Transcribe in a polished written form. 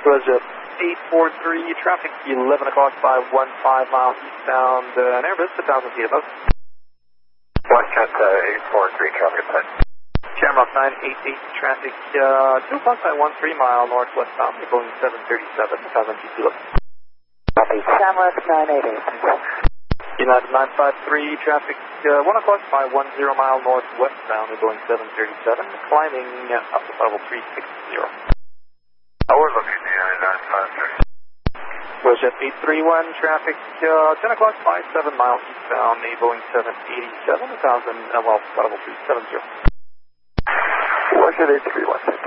Roger. 843, traffic 11 o'clock 515 miles eastbound, an Airbus, 1,000 feet above. Westjet 843, traffic at Shamrock 988, traffic 2 o'clock 513 mile northwestbound, Boeing 737, 1,000 feet below. Copy, Shamrock 988. United 953, traffic 1 o'clock 510 mile northwestbound, Boeing 737, climbing up to level 360. We're looking at United 953. Roger 831, traffic 10 o'clock 57 miles eastbound, Boeing 787, 1,000, level 370. Roger 831.